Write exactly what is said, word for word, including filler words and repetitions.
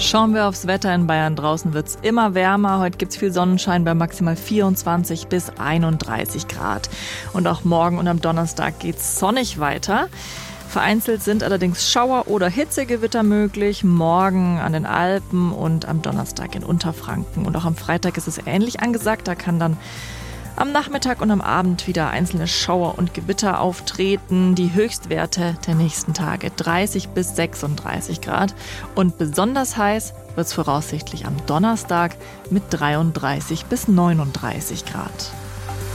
Schauen wir aufs Wetter in Bayern. Draußen wird es immer wärmer. Heute gibt es viel Sonnenschein bei maximal vierundzwanzig bis einunddreißig Grad. Und auch morgen und am Donnerstag geht es sonnig weiter. Vereinzelt sind allerdings Schauer- oder Hitzegewitter möglich. Morgen an den Alpen und am Donnerstag in Unterfranken. Und auch am Freitag ist es ähnlich angesagt. Da kann dann am Nachmittag und am Abend wieder einzelne Schauer und Gewitter auftreten. Die Höchstwerte der nächsten Tage dreißig bis sechsunddreißig Grad. Und besonders heiß wird es voraussichtlich am Donnerstag mit dreiunddreißig bis neununddreißig Grad.